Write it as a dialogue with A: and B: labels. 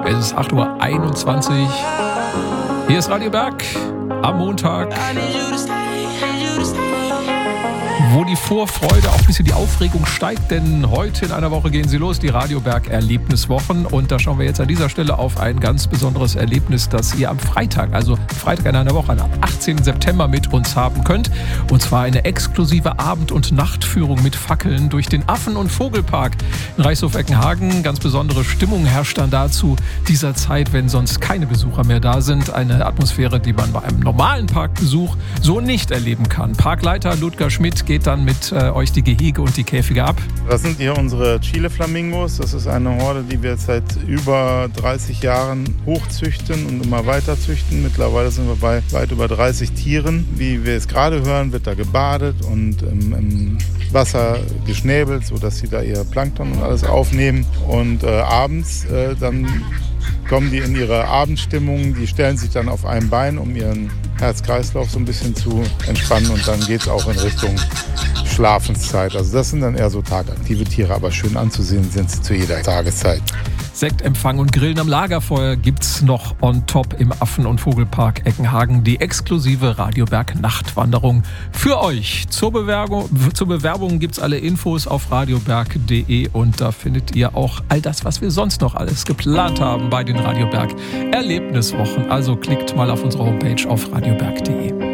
A: Es ist 8:21 Uhr. Hier ist Radio Berg am Montag, wo die Vorfreude, auch ein bisschen die Aufregung steigt, denn heute in einer Woche gehen sie los, die Radio Berg Erlebniswochen, und da schauen wir jetzt an dieser Stelle auf ein ganz besonderes Erlebnis, das ihr am Freitag, also Freitag in einer Woche, am 18. September mit uns haben könnt, und zwar eine exklusive Abend- und Nachtführung mit Fackeln durch den Affen- und Vogelpark in Reichshof-Eckenhagen. Ganz besondere Stimmung herrscht dann dazu dieser Zeit, wenn sonst keine Besucher mehr da sind. Eine Atmosphäre, die man bei einem normalen Parkbesuch so nicht erleben kann. Parkleiter Ludger Schmidt geht dann mit euch die Gehege und die Käfige ab.
B: Das sind hier unsere Chile-Flamingos. Das ist eine Horde, die wir seit über 30 Jahren hochzüchten und immer weiter züchten. Mittlerweile sind wir bei weit über 30 Tieren. Wie wir es gerade hören, wird da gebadet und im Wasser geschnäbelt, sodass sie da ihr Plankton und alles aufnehmen. Und abends dann kommen die in ihre Abendstimmung, die stellen sich dann auf ein Bein, um ihren Herz-Kreislauf so ein bisschen zu entspannen, und dann geht es auch in Richtung Schlafenszeit. Also das sind dann eher so tagaktive Tiere, aber schön anzusehen sind sie zu jeder Tageszeit.
A: Sektempfang und Grillen am Lagerfeuer gibt's noch on top im Affen- und Vogelpark Eckenhagen. Die exklusive Radio Berg Nachtwanderung für euch. Zur Bewerbung gibt's alle Infos auf radioberg.de, und da findet ihr auch all das, was wir sonst noch alles geplant haben bei den Radio Berg Erlebniswochen. Also klickt mal auf unsere Homepage auf radioberg.de.